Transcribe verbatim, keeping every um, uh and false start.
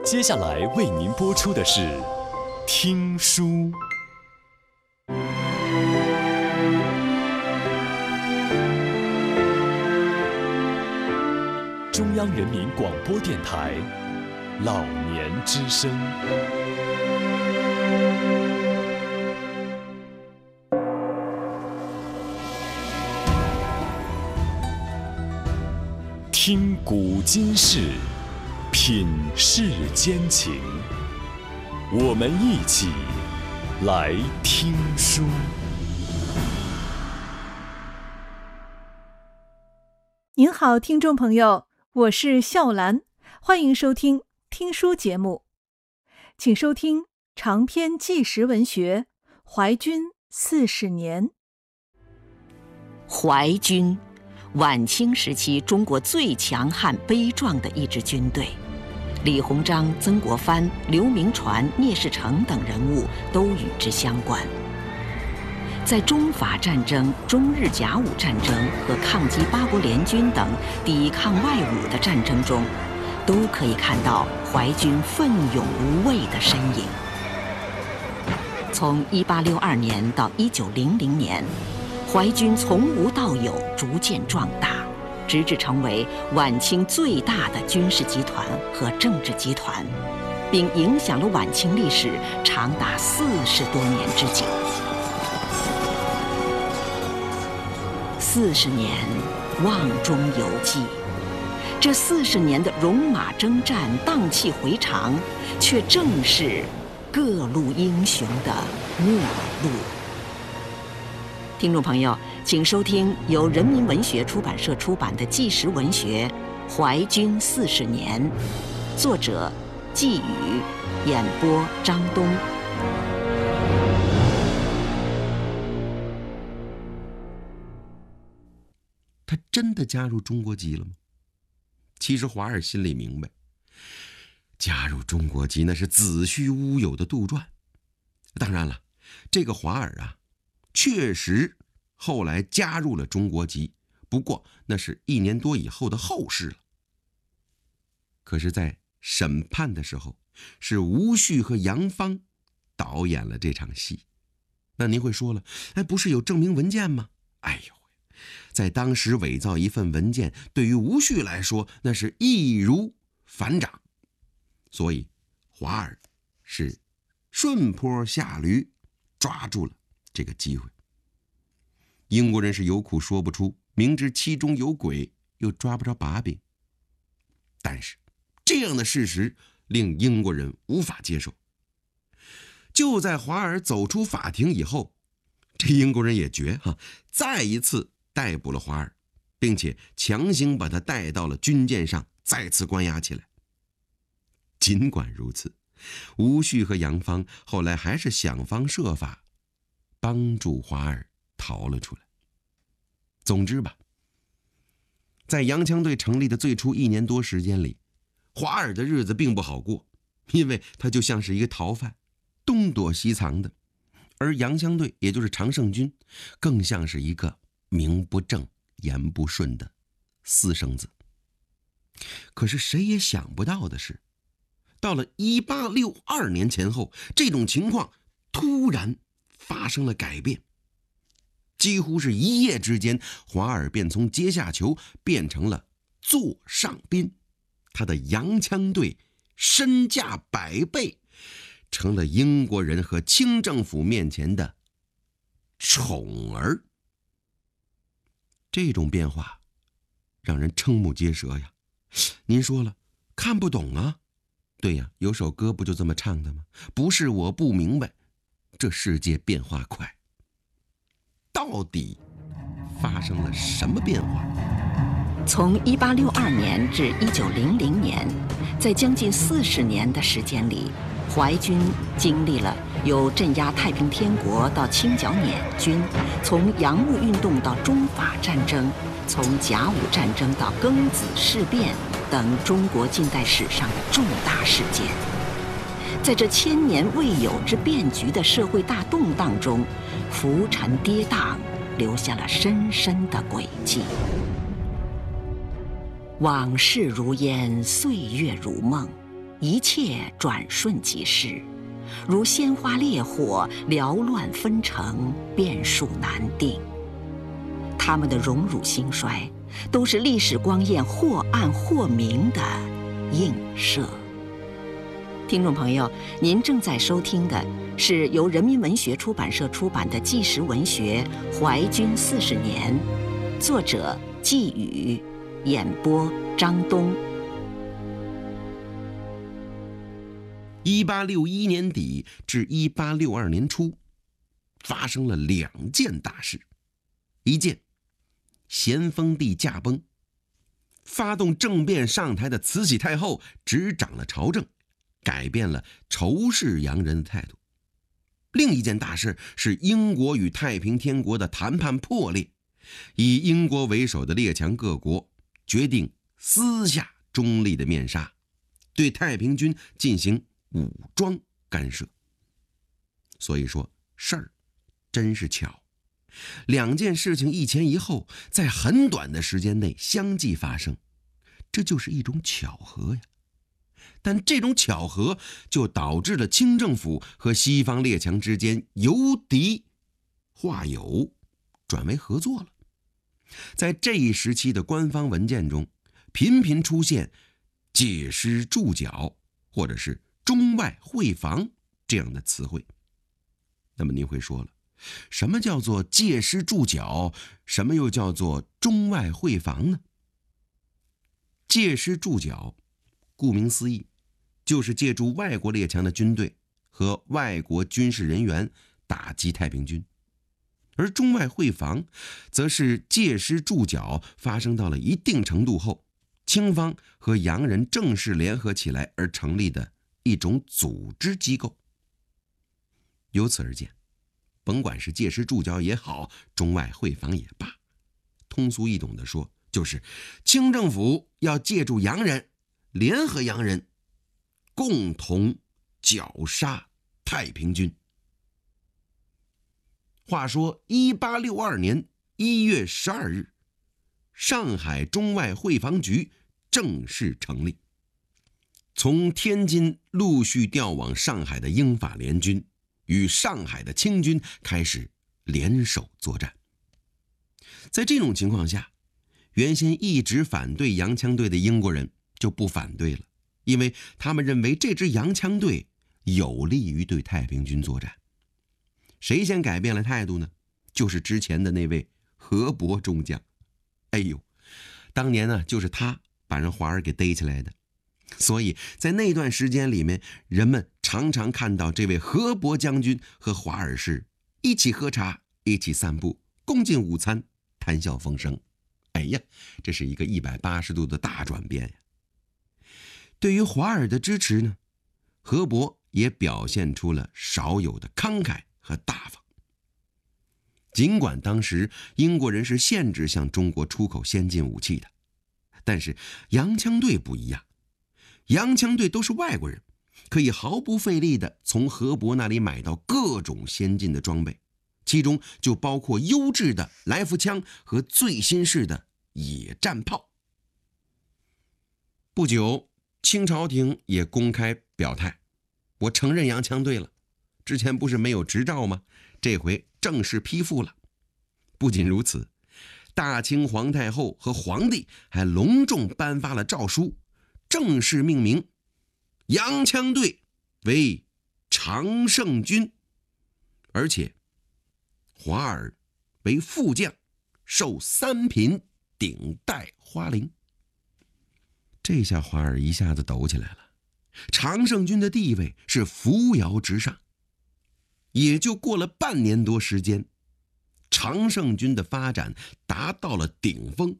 接下来为您播出的是《听书》。中央人民广播电台老年之声。听古今事，品世间情，我们一起来听书。 您好，听众朋友，我是笑兰，欢迎收听听书节目，请收听长篇纪实文学《淮军四十年》。 淮军，晚清时期中国最强悍悲壮的一支军队，李鸿章、曾国藩、刘铭传、聂士成等人物都与之相关。在中法战争、中日甲午战争和抗击八国联军等抵抗外侮的战争中，都可以看到淮军奋勇无畏的身影。从一八六二年到一九零零年，淮军从无到有，逐渐壮大，直至成为晚清最大的军事集团和政治集团，并影响了晚清历史长达四十多年之久。四十年瓮中有记，这四十年的戎马征战、荡气回肠，却正是各路英雄的末路。听众朋友，请收听由人民文学出版社出版的纪实文学《淮军四十年》，作者季宇，演播张东。 他真的加入中国籍了吗？其实华尔心里明白，加入中国籍那是子虚乌有的杜撰。当然了，这个华尔啊，确实后来加入了中国籍，不过那是一年多以后的后事了。可是在审判的时候，是吴旭和杨芳导演了这场戏。那您会说了，哎，不是有证明文件吗？哎呦，在当时伪造一份文件，对于吴旭来说那是易如反掌，所以华尔是顺坡下驴，抓住了这个机会。英国人是有苦说不出，明知其中有鬼，又抓不着把柄。但是这样的事实令英国人无法接受。就在华尔走出法庭以后，这英国人也绝哈，再一次逮捕了华尔，并且强行把他带到了军舰上，再次关押起来。尽管如此，吴旭和杨芳后来还是想方设法帮助华尔逃了出来。总之吧，在洋枪队成立的最初一年多时间里，华尔的日子并不好过，因为他就像是一个逃犯，东躲西藏的，而洋枪队也就是常胜军更像是一个名不正言不顺的私生子。可是谁也想不到的是，到了一八六二年前后，这种情况突然发生了改变。几乎是一夜之间，华尔便从阶下囚变成了座上宾，他的洋枪队身价百倍，成了英国人和清政府面前的宠儿。这种变化让人瞠目结舌呀！您说了，看不懂啊？对呀，有首歌不就这么唱的吗？不是我不明白，这世界变化快。到底发生了什么变化？ 从一八六二年至一九零零年，在将近四十年的时间里，淮军经历了由镇压太平天国到清剿捻军，从洋务运动到中法战争，从甲午战争到庚子事变等中国近代史上的重大事件。在这千年未有之变局的社会大动荡中，浮沉跌宕，留下了深深的轨迹。往事如烟，岁月如梦， 一切转瞬即逝，如鲜花烈火，缭乱纷呈，变数难定。他们的荣辱兴衰，都是历史光焰或暗或明的映射。听众朋友，您正在收听的是由人民文学出版社出版的纪实文学《怀君四十年》，作者季宇，演播张东。 一八六一年底至一八六二年初，发生了两件大事。一件，咸丰帝驾崩，发动政变上台的慈禧太后执掌了朝政，改变了仇视洋人的态度。另一件大事是英国与太平天国的谈判破裂，以英国为首的列强各国决定撕下中立的面纱，对太平军进行武装干涉。所以说事儿真是巧，两件事情一前一后，在很短的时间内相继发生，这就是一种巧合呀。但这种巧合就导致了清政府和西方列强之间由敌化友，转为合作了。在这一时期的官方文件中，频频出现借师驻剿或者是中外会防这样的词汇。那么您会说了，什么叫做借师驻剿，什么又叫做中外会防呢？借师驻剿顾名思义，就是借助外国列强的军队和外国军事人员打击太平军。而中外会防则是借师驻剿发生到了一定程度后，清方和洋人正式联合起来而成立的一种组织机构。由此而见，甭管是借师驻剿也好，中外会防也罢，通俗易懂的说，就是清政府要借助洋人，联合洋人，共同绞杀太平军。话说一八六二年一月十二日，上海中外会防局正式成立。从天津陆续调往上海的英法联军与上海的清军开始联手作战。在这种情况下，原先一直反对洋枪队的英国人就不反对了，因为他们认为这支洋枪队有利于对太平军作战。谁先改变了态度呢？就是之前的那位何伯中将。哎呦，当年呢，就是他把人华儿给逮起来的。所以在那段时间里面，人们常常看到这位何伯将军和华儿是一起喝茶，一起散步，共进午餐，谈笑风生。哎呀，这是一个一百八十度的大转变呀！对于华儿的支持呢，何伯也表现出了少有的慷慨和大方。尽管当时英国人是限制向中国出口先进武器的，但是洋枪队不一样，洋枪队都是外国人，可以毫不费力地从何伯那里买到各种先进的装备，其中就包括优质的来福枪和最新式的野战炮。不久，清朝廷也公开表态，我承认洋枪队了，之前不是没有执照吗？这回正式批复了。不仅如此，大清皇太后和皇帝还隆重颁发了诏书，正式命名洋枪队为常胜军，而且华儿为副将，授三品顶戴花翎。这下华儿一下子抖起来了，常胜军的地位是扶摇直上。也就过了半年多时间，常胜军的发展达到了顶峰。